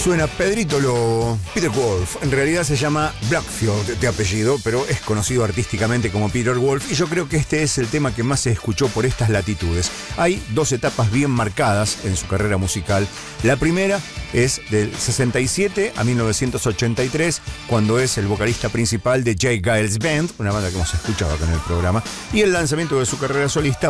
suena Pedrito Lobo, Peter Wolf. En realidad se llama Blackfield de apellido, pero es conocido artísticamente como Peter Wolf. Y yo creo que este es el tema que más se escuchó por estas latitudes. Hay dos etapas bien marcadas en su carrera musical. La primera es del 67 a 1983, cuando es el vocalista principal de J. Geils Band, una banda que hemos escuchado acá en el programa, y el lanzamiento de su carrera solista